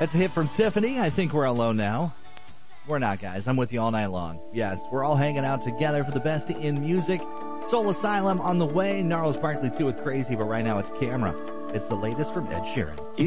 That's a hit from Tiffany. I think we're alone now. We're not, guys. I'm with you all night long. Yes, we're all hanging out together for the best in music. Soul Asylum on the way. Gnarls Barkley 2 with Crazy, but right now it's Camera. It's the latest from Ed Sheeran.